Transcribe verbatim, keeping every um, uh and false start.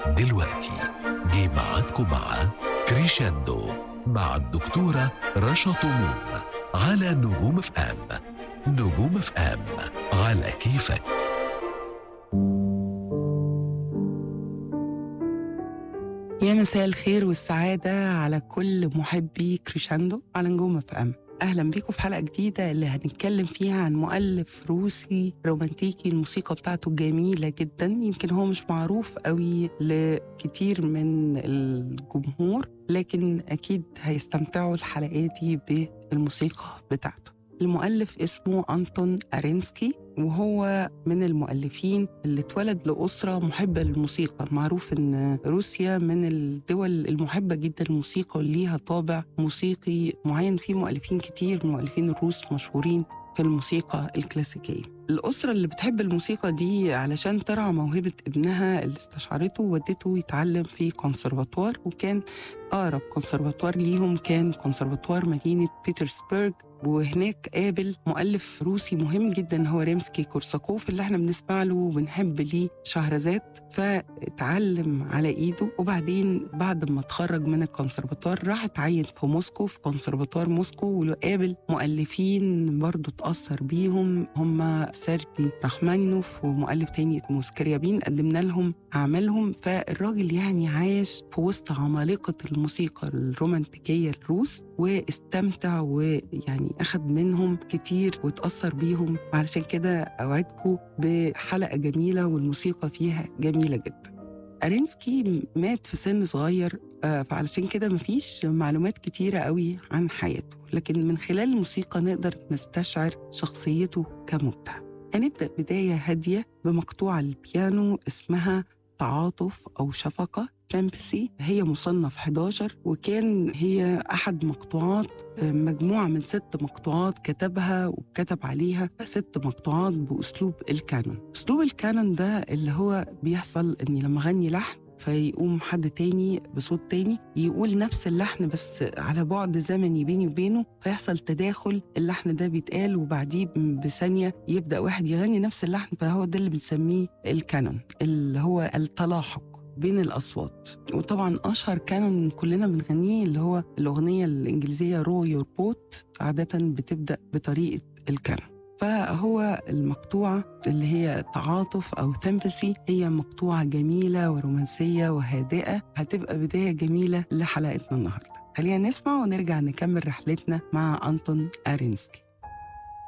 دلوقتي جه ميعادكم مع كريشاندو مع الدكتورة رشا طموم على نجوم اف ام. نجوم اف ام على كيفك. يا مساء الخير والسعادة على كل محبي كريشاندو على نجوم اف ام. أهلا بيكم في حلقة جديدة اللي هنتكلم فيها عن مؤلف روسي رومانتيكي. الموسيقى بتاعته جميلة جدا، يمكن هو مش معروف قوي لكتير من الجمهور، لكن أكيد هيستمتعوا الحلقات دي بالموسيقى بتاعته. المؤلف اسمه أنتون أرينسكي، وهو من المؤلفين اللي اتولد لأسرة محبة للموسيقى. معروف إن روسيا من الدول المحبة جدا للموسيقى وليها طابع موسيقي معين. في مؤلفين كتير، مؤلفين الروس مشهورين في الموسيقى الكلاسيكية. الأسرة اللي بتحب الموسيقى دي علشان ترعى موهبة ابنها اللي استشعرته ودته يتعلم في كونسرفاتوار، وكان أقرب كونسرفاتوار ليهم كان كونسرفاتوار مدينة بيترسبرغ، وهناك قابل مؤلف روسي مهم جدا هو ريمسكي كورساكوف اللي احنا بنسمع له وبنحب ليه شهرزاد، فتعلم على ايده. وبعدين بعد ما اتخرج من الكونسرفاتوار راح اتعين في موسكو في كونسرفاتوار موسكو، وقابل مؤلفين برضو اتأثر بيهم هم سيرجي رحمانينوف ومؤلف تاني اسمه سكريابين، قدمنا لهم أعمالهم. فالراجل يعني عايش في وسط عمالقة الموسيقى الرومانتيكية الروس، واستمتع ويعني أخذ منهم كتير وتأثر بيهم. علشان كده أوعدكم بحلقة جميلة والموسيقى فيها جميلة جدا. أرينسكي مات في سن صغير، فعلشان كده مفيش معلومات كتيرة قوي عن حياته، لكن من خلال الموسيقى نقدر نستشعر شخصيته كمبدع. هنبدأ بداية هادية بمقطوعة البيانو اسمها تعاطف أو شفقة تمبسي. هي مصنف إحدى عشر، وكان هي أحد مقطوعات مجموعة من ست مقطوعات كتبها وكتب عليها ست مقطوعات بأسلوب الكانون. أسلوب الكانون ده اللي هو بيحصل إني لما أغني لحن فيقوم حد تاني بصوت تاني يقول نفس اللحن بس على بعد زمني بيني وبينه، فيحصل تداخل. اللحن ده بيتقال وبعديه بثانية يبدأ واحد يغني نفس اللحن، فهو ده اللي بنسميه الكانون، اللي هو التلاحق بين الأصوات. وطبعا أشهر كانون كلنا بنغنيه اللي هو الأغنية الإنجليزية رو يور بوت، عادة بتبدأ بطريقة الكانون. فهو المقطوعة اللي هي تعاطف أو ثمبسي هي مقطوعة جميلة ورومانسية وهادئة، هتبقى بداية جميلة لحلقتنا النهاردة. خلينا نسمع ونرجع نكمل رحلتنا مع أنتون أرينسكي.